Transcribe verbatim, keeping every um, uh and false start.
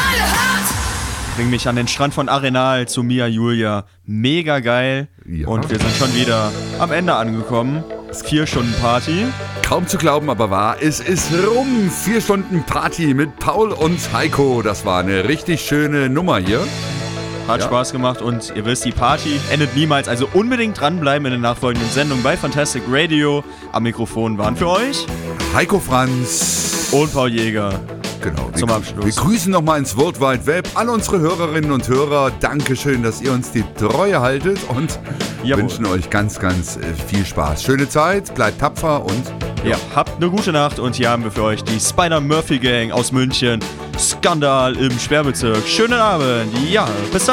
Bring mich an den Strand von Arenal zu Mia Julia. Mega geil. Ja. Und wir sind schon wieder am Ende angekommen. Vier Stunden Party. Kaum zu glauben, aber wahr. Es ist rum. Vier Stunden Party mit Paul und Heiko. Das war eine richtig schöne Nummer hier. Hat Ja. Spaß gemacht und ihr wisst, die Party endet niemals. Also unbedingt dranbleiben in den nachfolgenden Sendungen bei Fantastic Radio. Am Mikrofon waren für euch Heiko Franz. und Paul Jäger. Genau. Zum wir, Abschluss. Wir grüßen nochmal ins World Wide Web alle unsere Hörerinnen und Hörer. Dankeschön, dass ihr uns die Treue haltet und Jawohl. wünschen euch ganz, ganz äh, viel Spaß. Schöne Zeit, bleibt tapfer und Ja, habt eine gute Nacht und hier haben wir für euch die Spider-Murphy Gang aus München. Skandal im Sperrbezirk. Schönen Abend. Ja, bis dann.